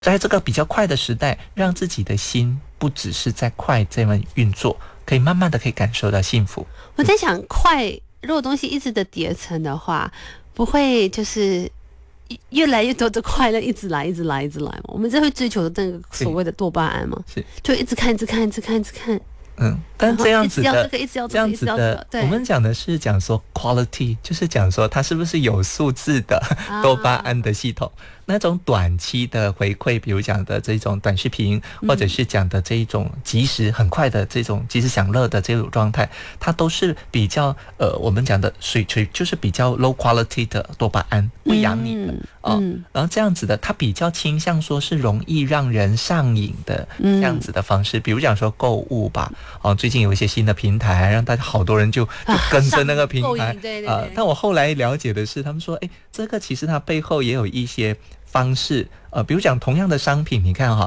在这个比较快的时代，让自己的心不只是在快这么运作，可以慢慢的可以感受到幸福。 我在想，快如果东西一直的叠层的话，不会就是越来越多的快乐一直来嘛？我们这会追求的那个所谓的多巴胺嘛？ 是， 就一直看。 但这样子的， 这样子的， 我们讲的是讲说 quality， 就是讲说它是不是有数字的多巴胺的系统。那种短期的回馈，比如讲的这种短视频，或者是讲的这一种即时很快的这种即时享乐的这种状态，它都是比较我们讲的就是比较 low quality 的多巴胺，会养你的然后这样子的，它比较倾向说是容易让人上瘾的这样子的方式，比如讲说购物吧，最近有一些新的平台，让大家好多人就跟着那个平台， 对但我后来了解的是，他们说，这个其实它背后也有一些方式，比如讲同样的商品，你看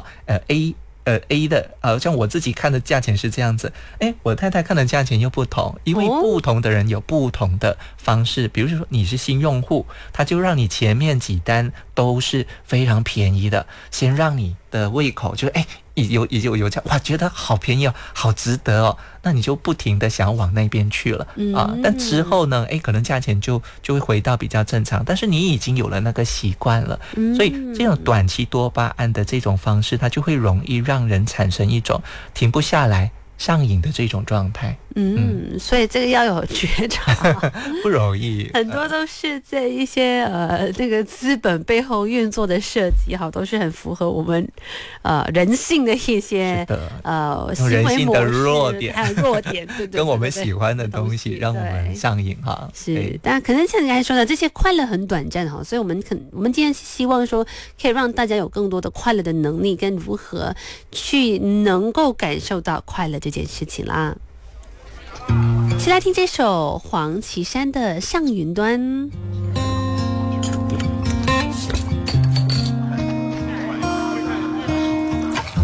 A 的像我自己看的价钱是这样子，我太太看的价钱又不同，因为不同的人有不同的方式，比如说你是新用户，他就让你前面几单都是非常便宜的，先让你的胃口就有这样，哇，觉得好便宜哦，好值得哦，那你就不停的想往那边去了但之后呢，可能价钱就会回到比较正常，但是你已经有了那个习惯了，所以这种短期多巴胺的这种方式，它就会容易让人产生一种停不下来上瘾的这种状态。 所以这个要有觉察不容易， 很多都是在一些这个资本背后运作的设计都是很符合我们人性的一些行为模式，还有弱点，对， 跟我们喜欢的东西让我们上瘾哈。 是，但可能像你刚才说的，这些快乐很短暂所以我们今天希望说可以让大家有更多的快乐的能力，跟如何去能够感受到快乐这件事情啦。先来听这首黄绮珊的《上云端》。